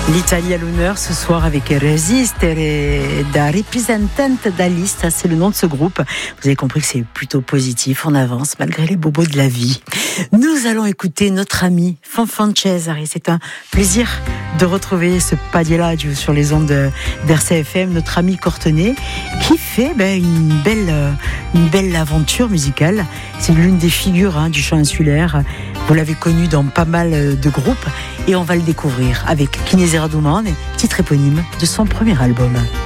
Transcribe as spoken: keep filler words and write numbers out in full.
L'Italie à l'honneur ce soir avec Resistere da Representante da Lista, c'est le nom de ce groupe. Vous avez compris que c'est plutôt positif, on avance malgré les bobos de la vie. Nous allons écouter notre ami Fanfan Cesari. C'est un plaisir de retrouver ce Padieladio sur les ondes d'R C F M, notre ami Cortenay, qui fait ben, une, belle, une belle aventure musicale. C'est l'une des figures hein, du chant insulaire. Vous l'avez connu dans pas mal de groupes et on va le découvrir avec Chinesera Dumane, titre éponyme de son premier album.